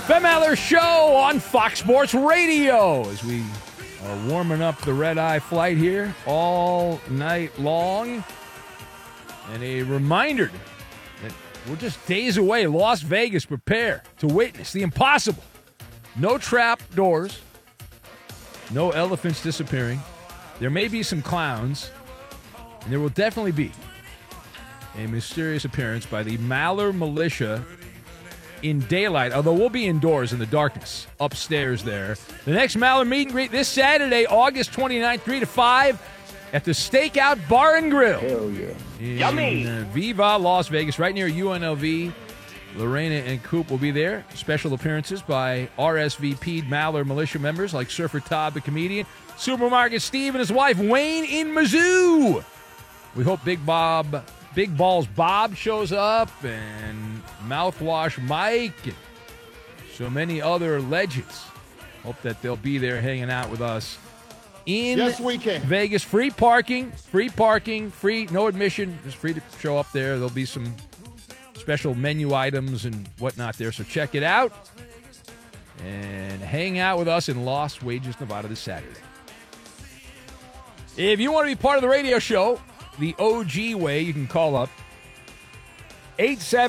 Ben Maller Show on Fox Sports Radio as we are warming up the red-eye flight here all night long. And a reminder that we're just days away. Las Vegas, prepare to witness the impossible. No trap doors. No elephants disappearing. There may be some clowns. And there will definitely be a mysterious appearance by the Maller Militia in daylight, although we'll be indoors in the darkness upstairs there. The next Maller meet and greet this Saturday, August 29th, 3 to 5 at the Stakeout Bar and Grill. Hell yeah. Yummy. Viva Las Vegas, right near UNLV. Lorena and Coop will be there. Special appearances by RSVP'd Maller Militia members like Surfer Todd, the comedian, Supermarket Steve, and his wife Wayne in Mizzou. We hope Big Balls Bob shows up, and Mouthwash Mike, and so many other legends. Hope that they'll be there hanging out with us in Vegas. Free parking, no admission, just free to show up there. There'll be some special menu items and whatnot there, so check it out and hang out with us in Las Vegas, Nevada this Saturday. If you want to be part of the radio show the OG way, you can call up 87